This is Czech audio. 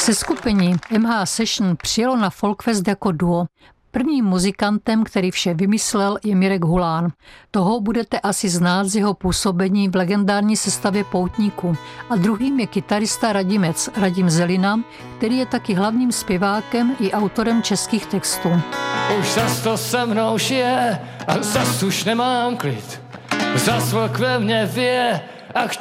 Seskupení MH Session přijelo na Folkfest jako duo. Prvním muzikantem, který vše vymyslel, je Mirek Hulán. Toho budete asi znát z jeho působení v legendární sestavě Poutníků. A druhým je kytarista Radim Zelina, který je taky hlavním zpěvákem i autorem českých textů. Už zas to se mnou žije a zas už nemám klid. Zas vlk ve mně vyje a